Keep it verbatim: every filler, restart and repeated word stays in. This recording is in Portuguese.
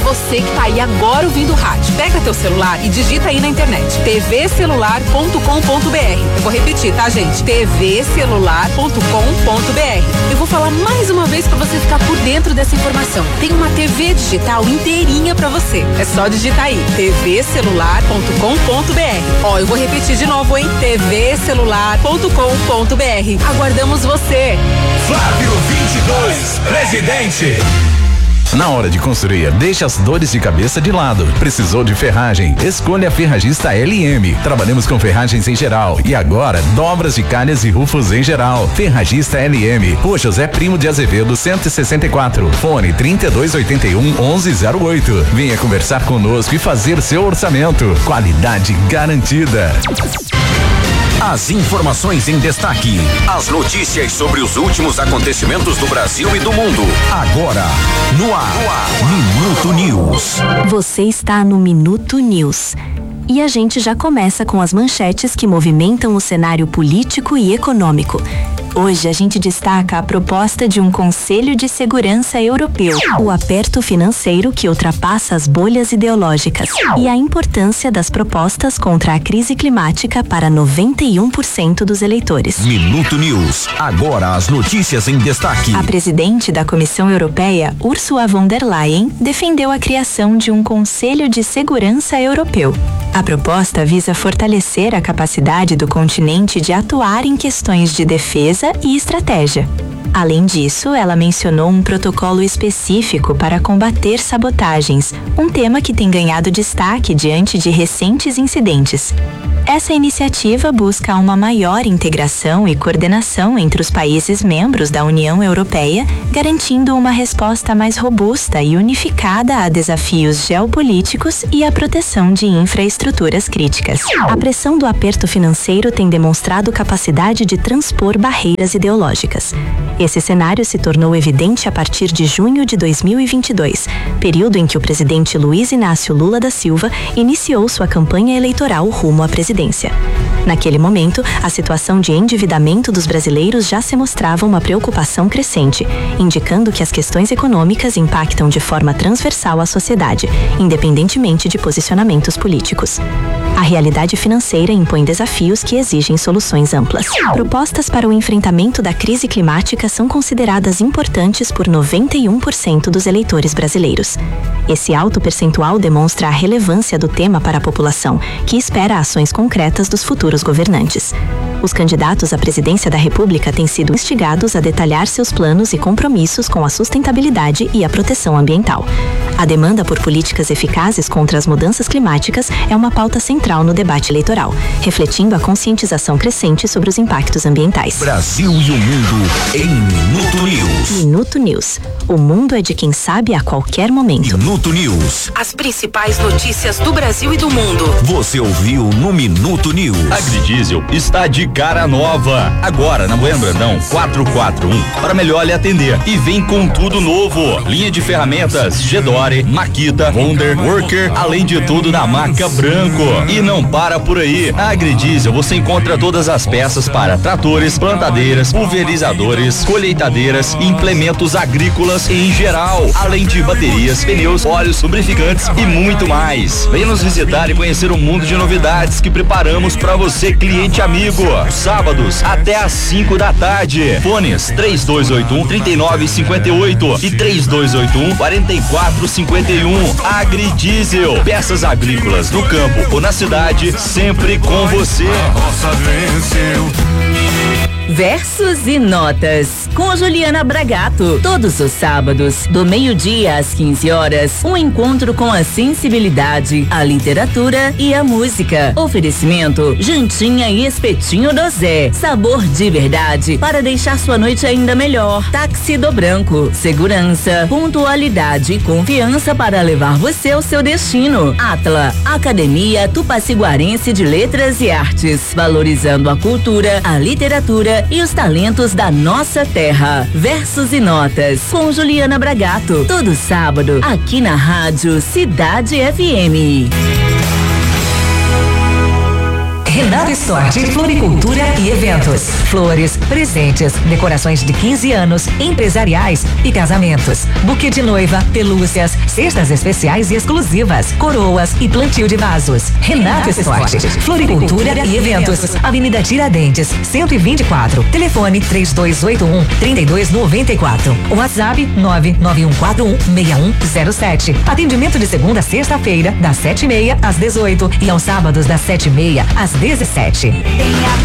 Você que tá aí agora ouvindo o rádio, pega teu celular e digita aí na internet, t v celular ponto com ponto b r. Eu vou repetir, tá, gente? t v celular ponto com ponto b r. Eu vou falar mais uma vez pra você ficar por dentro dessa informação. Tem uma T V digital inteirinha pra você. É só digitar aí, t v celular ponto com ponto b r. Ó, eu vou repetir de novo, hein? t v celular ponto com ponto b r. Aguardamos você. Flávio vinte e dois, presidente. Na hora de construir, deixe as dores de cabeça de lado. Precisou de ferragem? Escolha a Ferragista L M. Trabalhamos com ferragens em geral e agora dobras de calhas e rufos em geral. Ferragista L M. Rua José Primo de Azevedo cento e sessenta e quatro. Fone trinta e dois oitenta e um, onze zero oito. Venha conversar conosco e fazer seu orçamento. Qualidade garantida. As informações em destaque. As notícias sobre os últimos acontecimentos do Brasil e do mundo. Agora, no ar, no ar. Minuto News. Você está no Minuto News. E a gente já começa com as manchetes que movimentam o cenário político e econômico. Hoje a gente destaca a proposta de um Conselho de Segurança Europeu, o aperto financeiro que ultrapassa as bolhas ideológicas e a importância das propostas contra a crise climática para noventa e um por cento dos eleitores. Minuto News. Agora as notícias em destaque. A presidente da Comissão Europeia, Ursula von der Leyen, defendeu a criação de um Conselho de Segurança Europeu. A proposta visa fortalecer a capacidade do continente de atuar em questões de defesa e estratégia. Além disso, ela mencionou um protocolo específico para combater sabotagens, um tema que tem ganhado destaque diante de recentes incidentes. Essa iniciativa busca uma maior integração e coordenação entre os países membros da União Europeia, garantindo uma resposta mais robusta e unificada a desafios geopolíticos e a proteção de infraestruturas críticas. A pressão do aperto financeiro tem demonstrado capacidade de transpor barreiras ideológicas. Esse cenário se tornou evidente a partir de junho de dois mil e vinte e dois, período em que o presidente Luiz Inácio Lula da Silva iniciou sua campanha eleitoral rumo à presidência. Naquele momento, a situação de endividamento dos brasileiros já se mostrava uma preocupação crescente, indicando que as questões econômicas impactam de forma transversal a sociedade, independentemente de posicionamentos políticos. A realidade financeira impõe desafios que exigem soluções amplas. Propostas para o enfrentamento da crise climática são consideradas importantes por noventa e um por cento dos eleitores brasileiros. Esse alto percentual demonstra a relevância do tema para a população, que espera ações concretas dos futuros governantes. Os candidatos à presidência da República têm sido instigados a detalhar seus planos e compromissos com a sustentabilidade e a proteção ambiental. A demanda por políticas eficazes contra as mudanças climáticas é uma pauta central no debate eleitoral, refletindo a conscientização crescente sobre os impactos ambientais. Brasil e o mundo em Minuto News. Minuto News. O mundo é de quem sabe a qualquer momento. Minuto News. As principais notícias do Brasil e do mundo. Você ouviu no Minuto News. Agridiesel está de cara nova. Agora na Bueno Brandão quatrocentos e quarenta e um para melhor lhe atender. E vem com tudo novo. Linha de ferramentas Gedore, Makita, Wonder, Worker, além de tudo na marca Branco. E não para por aí. Na Agridiesel você encontra todas as peças para tratores, plantadeiras, pulverizadores, colheitadeiras, implementos agrícolas em geral, além de baterias, pneus, óleos, lubrificantes e muito mais. Venha nos visitar e conhecer um mundo de novidades que preparamos para você, cliente amigo. Sábados até às cinco da tarde. Fones três dois oito um, três nove cinco oito e três dois oito um, quatro quatro cinco um. Agridiesel, peças agrícolas no campo ou na cidade, sempre com você. A roça venceu. Versos e Notas, com Juliana Bragato. Todos os sábados, do meio-dia às quinze horas, um encontro com a sensibilidade, a literatura e a música. Oferecimento, jantinha e espetinho do Zé. Sabor de verdade, para deixar sua noite ainda melhor. Táxi do Branco, segurança, pontualidade e confiança para levar você ao seu destino. Atla, Academia Tupaciguarense de Letras e Artes, valorizando a cultura, a literatura e os talentos da nossa terra. Versos e Notas, com Juliana Bragato, todo sábado, aqui na rádio Cidade F M. Renato Stort, floricultura e eventos. Flores, presentes, decorações de quinze anos, empresariais e casamentos. Buquê de noiva, pelúcias, cestas especiais e exclusivas, coroas e plantio de vasos. Renato Stort, floricultura e eventos. Avenida Tiradentes, cento e vinte e quatro. Telefone três dois oito um, três dois nove quatro. WhatsApp nove nove um quatro um, seis um zero sete. Atendimento de segunda a sexta-feira, das sete e meia às dezoito e aos sábados das sete e meia às dezessete.